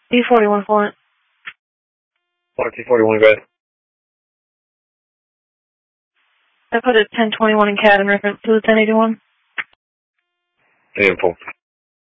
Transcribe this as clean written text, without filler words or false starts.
T41 Florent. T41, go ahead. I put a 1021 in CAD in reference to the 1081. Info.